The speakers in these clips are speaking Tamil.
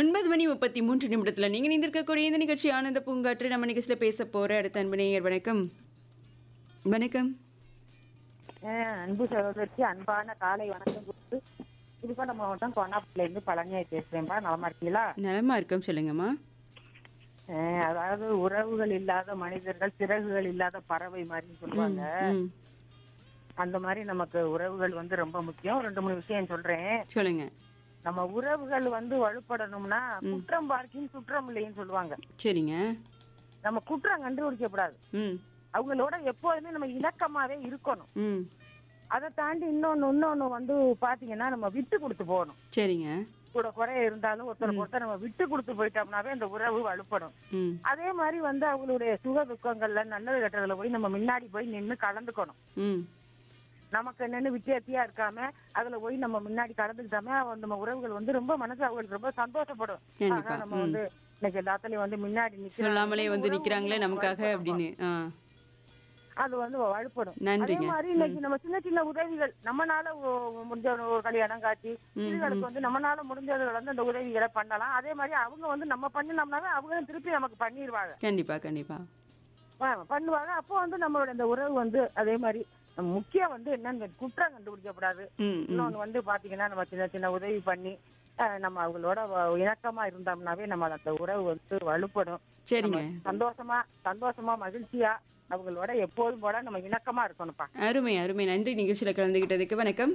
9:33 நீங்க இணைந்திருக்கக்கூடிய இந்த நிகழ்ச்சி ஆனந்த பூங்காற்று. நம்ம நிகழ்ச்சியில பேச போற அடுத்த அன்பு நேயர். வணக்கம். வணக்கம். அன்பு சகோதரிக்கு அன்பான காலை வணக்கம் கொடுத்து புதுக்கோட்டை மாவட்டம் கொன்னாப்புல இருந்து பழனியாய் பேசுறேன்பா. நலமா இருக்கீங்களா? நலமா இருக்கோம், சொல்லுங்கம்மா. அதாவது உறவுகள் இல்லாத மனிதர்கள் சிறகுகள் இல்லாத பறவை மாதிரி சொல்லுவாங்க. ம். அந்த மாதிரி நமக்கு உறவுகள் ரொம்ப முக்கியம். 2 3 விஷயம் சொல்றேன். சொல்லுங்க. நம்ம உறவுகள் வலுப்படணும்னா குற்றம் பார்க்கின் சுற்றம் இல்லைன்னு சொல்லுவாங்க. சரிங்க. நம்ம குற்றம் கண்டுபிடிக்கப்படாது. ம். அவங்களோட எப்போதுமே நம்ம இணக்கமாவே இருக்கணும். ம். அதை தாண்டி இன்னொன்னு பாத்தீங்கன்னா நம்ம விட்டு கொடுத்து போகணும். சரிங்க. கூட குறைய இருந்தாலும் ஒருத்தர் நம்ம விட்டு கொடுத்து போயிட்டோம்னாவே அந்த உறவு வலுப்படும். ம். அதே மாதிரி அவங்களுடைய சுக துக்கங்கள்ல நல்லது கெட்டதுல போய் நம்ம முன்னாடி போய் நின்னு கலந்துக்கணும். ம். நமக்கு என்னன்னு வித்தியாசத்தியா இருக்காம அதுல போய் நம்ம முன்னாடி கலந்துக்கிட்டாம நம்ம உறவுகள் ரொம்ப மனசு அவங்களுக்கு ரொம்ப சந்தோஷப்படும். கண்டிப்பா. ஆனா நம்ம இன்னைக்கு எல்லாத்துலயும் முன்னாடி சொல்லாமலே நிக்கிறாங்களே நமக்காக அப்படின்னு. அது வலுப்படும். அதே நன்றிங்க. மாதிரி இன்னைக்கு நம்ம சின்ன சின்ன உதவிகள் நம்மனால முடிஞ்ச ஒரு கல்யாணம் காட்சி இதுகளுக்கு நம்மனால முடிஞ்சதுகள் அந்த உதவிகளை பண்ணலாம். அதே மாதிரி அவங்க நம்ம பண்ணினோம்னாவே அவங்க திருப்பி நமக்கு பண்ணிடுவாங்க. கண்டிப்பா கண்டிப்பா பண்ணுவாங்க. அப்போ நம்மளோட இந்த உறவு அதே மாதிரி முக்கியம் என்னன்னு குற்றம் கண்டுபிடிக்கப்படாது. இன்னொன்னு பாத்தீங்கன்னா நம்ம சின்ன சின்ன உதவி பண்ணி நம்ம அவங்களோட இணக்கமா இருந்தோம்னாவே நம்ம அந்த உறவு வலுப்படும். சரிங்க. சந்தோஷமா மகிழ்ச்சியா அவங்களோட எப்போதும் போல நம்ம இணக்கமா இருக்கணும்ப்பா. அருமை அருமை. நன்றி நிகழ்ச்சியில கலந்துகிட்டதுக்கு. வணக்கம்.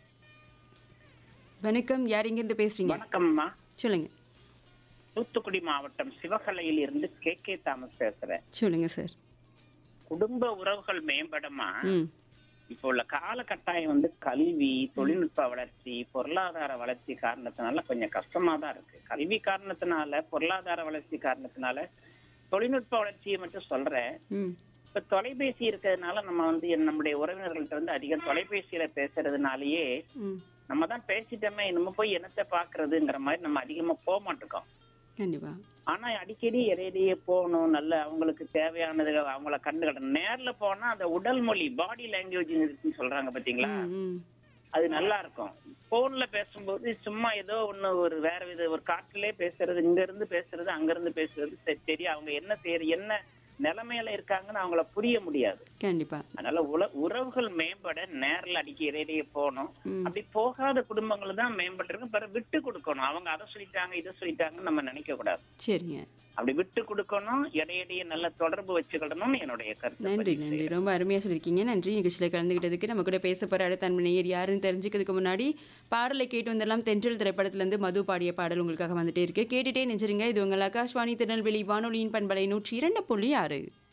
வணக்கம். யார் இங்க இருந்து பேசுறீங்க? வணக்கம்மா. சொல்லுங்க. தூத்துக்குடி மாவட்டம் சிவகலையில் இருந்து கே தாமஸ் பேசுறேன். சொல்லுங்க சார். குடும்ப உறவுகள் மேம்படுமா? ம். இப்போ உள்ள காலகட்டாயம் கல்வி, தொழில்நுட்ப வளர்ச்சி, பொருளாதார வளர்ச்சி காரணத்தினால கொஞ்சம் கஷ்டமா தான் இருக்கு. கல்வி காரணத்தினால, பொருளாதார வளர்ச்சி காரணத்தினால, தொழில்நுட்ப வளர்ச்சியை மட்டும் சொல்றேன். இப்ப தொலைபேசி இருக்கிறதுனால நம்ம நம்முடைய உறவினர்கள்ட்ட அதிகம் தொலைபேசியில பேசுறதுனாலயே நம்ம தான் பேசிட்டோமே, நம்ம போய் என்னத்தை பாக்குறதுங்கிற மாதிரி நம்ம அதிகமா போக மாட்டோம். கண்டிப்பா. ஆனா அடிக்கடி இடையிடையே போகணும். நல்ல அவங்களுக்கு தேவையானது அவங்கள கண்டுக்கிடணும். நேர்ல போனா அந்த உடல் மொழி, பாடி லாங்குவேஜ் இருக்குன்னு சொல்றாங்க பாத்தீங்களா, அது நல்லா இருக்கும். போன்ல பேசும்போது சும்மா ஏதோ ஒண்ணு ஒரு வேற வித ஒரு காட்டிலே பேசுறது, இங்க இருந்து பேசுறது, அங்க இருந்து பேசுறது தெரியும். அவங்க என்ன நிலைமையில இருக்காங்கன்னு அவங்கள புரிய முடியாது. கண்டிப்பா. அதனால உறவுகள் மேம்பட நேரில் இடையிடையே போகணும். அப்படி போகாத குடும்பங்கள் தான் மேம்பட்டு இருக்கும். பிறகு விட்டு கொடுக்கணும். அவங்க அதை சொல்லிட்டாங்க இதை சொல்லிட்டாங்கன்னு நம்ம நினைக்க கூடாது. சரிங்க. அப்படி விட்டு கொடுக்கணும். இடையிடையே நல்ல தொடர்பு வச்சுக்கணும்னு என்னுடைய கருத்து. நன்றி நன்றி. ரொம்ப அருமையா சொல்லியிருக்கீங்க. நன்றி நிகழ்ச்சியில கலந்துகிட்டதுக்கு. நம்ம கூட பேச போற அடுத்த அன்பு நேயர் யாருன்னு தெரிஞ்சுக்கிறதுக்கு முன்னாடி பாடலை கேட்டு வந்துடலாம். தென்றல் திரைப்படத்துல இருந்து மது பாடிய பாடல் உங்களுக்காக வந்துட்டே இருக்கு. கேட்டுட்டே நெஞ்சிருங்க. இது உங்கள் ஆகாஷ்வாணி திருநெல்வேலி வானொலியின் பண்பலை 102.6.